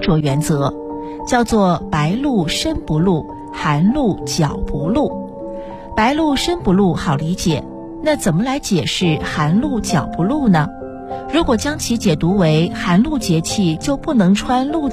着原则，叫做白露身不露，寒露脚不露。白露身不露好理解，那怎么来解释寒露脚不露呢？如果将其解读为寒露节气就不能穿露